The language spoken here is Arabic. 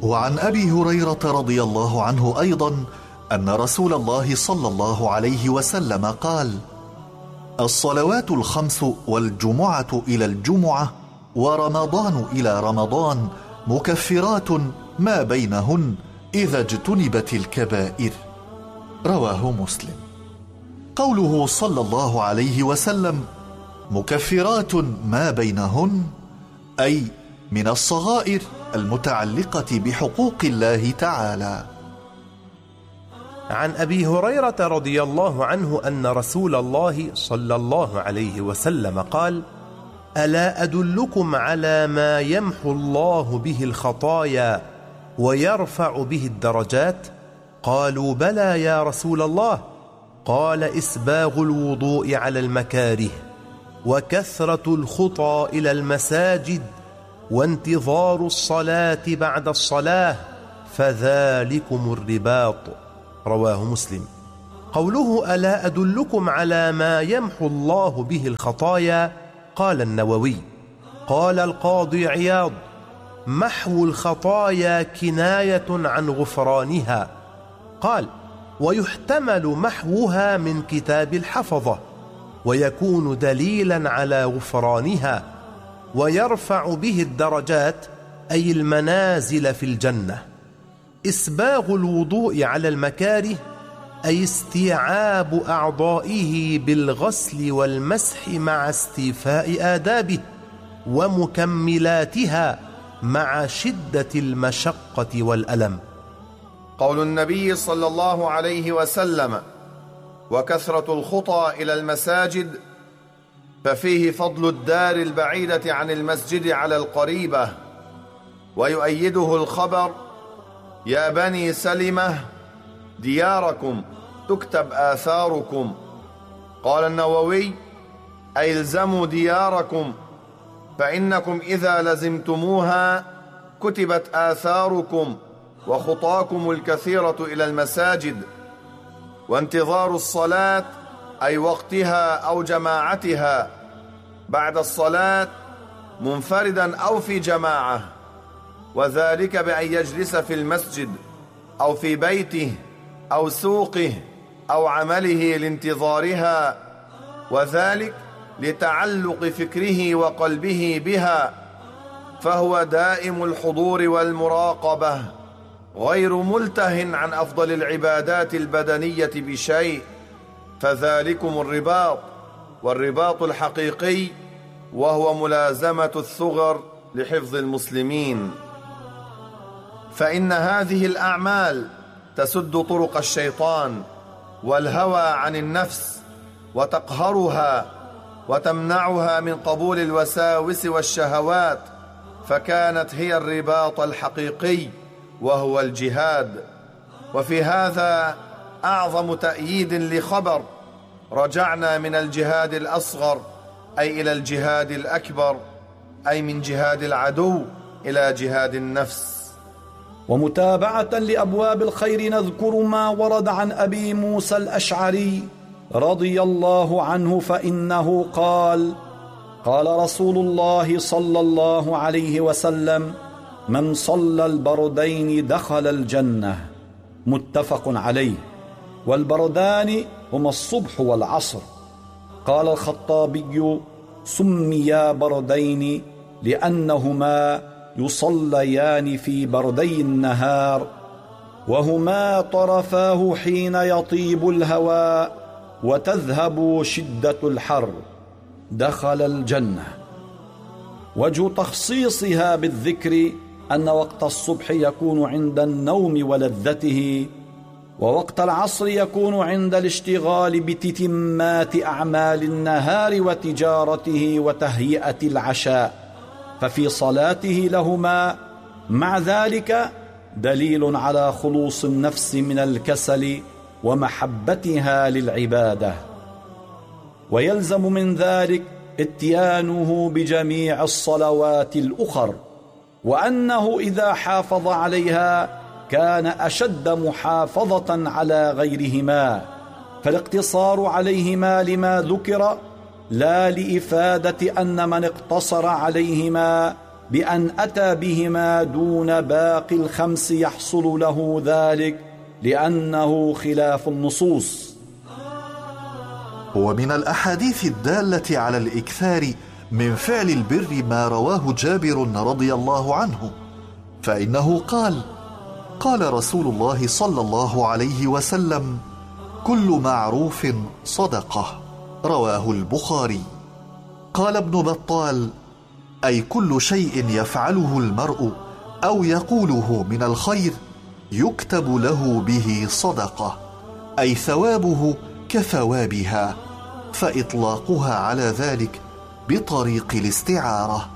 وعن أبي هريرة رضي الله عنه أيضا أن رسول الله صلى الله عليه وسلم قال: الصلوات الخمس والجمعة إلى الجمعة ورمضان إلى رمضان مكفرات ما بينهن إذا اجتنبت الكبائر. رواه مسلم. قوله صلى الله عليه وسلم مكفرات ما بينهن، أي من الصغائر المتعلقة بحقوق الله تعالى. عن أبي هريرة رضي الله عنه أن رسول الله صلى الله عليه وسلم قال: ألا أدلكم على ما يمحو الله به الخطايا ويرفع به الدرجات؟ قالوا: بلى يا رسول الله. قال: إسباغ الوضوء على المكاره، وكثرة الخطى إلى المساجد، وانتظار الصلاة بعد الصلاة، فذلكم الرباط. رواه مسلم. قوله ألا أدلكم على ما يمحو الله به الخطايا، قال النووي: قال القاضي عياض: محو الخطايا كناية عن غفرانها. قال: ويحتمل محوها من كتاب الحفظة، ويكون دليلا على غفرانها. ويرفع به الدرجات، أي المنازل في الجنة. إسباغ الوضوء على المكاره، أي استيعاب أعضائه بالغسل والمسح مع استيفاء آدابه ومكملاتها مع شدة المشقة والألم. قول النبي صلى الله عليه وسلم: وكثرة الخطى إلى المساجد، ففيه فضل الدار البعيدة عن المسجد على القريبة. ويؤيده الخبر: يا بني سلمة دياركم تكتب آثاركم. قال النووي: أي الزموا دياركم، فإنكم إذا لزمتموها كتبت آثاركم وخطاكم الكثيرة إلى المساجد. وانتظار الصلاة، أي وقتها أو جماعتها، بعد الصلاة منفردا أو في جماعة، وذلك بأن يجلس في المسجد أو في بيته أو سوقه أو عمله لانتظارها، وذلك لتعلق فكره وقلبه بها، فهو دائم الحضور والمراقبة، غير ملته عن أفضل العبادات البدنية بشيء، فذلكم الرباط. والرباط الحقيقي وهو ملازمة الثغر لحفظ المسلمين، فإن هذه الأعمال تسد طرق الشيطان والهوى عن النفس، وتقهرها وتمنعها من قبول الوساوس والشهوات، فكانت هي الرباط الحقيقي وهو الجهاد. وفي هذا أعظم تأييد لخبر: رجعنا من الجهاد الأصغر أي إلى الجهاد الأكبر، أي من جهاد العدو إلى جهاد النفس. ومتابعة لأبواب الخير نذكر ما ورد عن أبي موسى الأشعري رضي الله عنه، فإنه قال: قال رسول الله صلى الله عليه وسلم: من صلى البردين دخل الجنة. متفق عليه. والبردان هما الصبح والعصر. قال الخطابي: سميا بردين لأنهما يصليان في بردي النهار، وهما طرفاه حين يطيب الهواء وتذهب شدة الحر. دخل الجنة. وجه تخصيصها بالذكر أن وقت الصبح يكون عند النوم ولذته، ووقت العصر يكون عند الاشتغال بتتمات أعمال النهار وتجارته وتهيئة العشاء، ففي صلاته لهما مع ذلك دليل على خلوص النفس من الكسل ومحبتها للعبادة. ويلزم من ذلك اتيانه بجميع الصلوات الأخر، وأنه إذا حافظ عليها كان أشد محافظة على غيرهما، فالاقتصار عليهما لما ذكر لا لإفادة أن من اقتصر عليهما بأن أتى بهما دون باقي الخمس يحصل له ذلك لأنه خلاف النصوص. ومن الأحاديث الدالة على الإكثار من فعل البر ما رواه جابر رضي الله عنه، فإنه قال: قال رسول الله صلى الله عليه وسلم: كل معروف صدقة، رواه البخاري. قال ابن بطال: أي كل شيء يفعله المرء أو يقوله من الخير يكتب له به صدقة، أي ثوابه كثوابها، فإطلاقها على ذلك بطريق الاستعارة.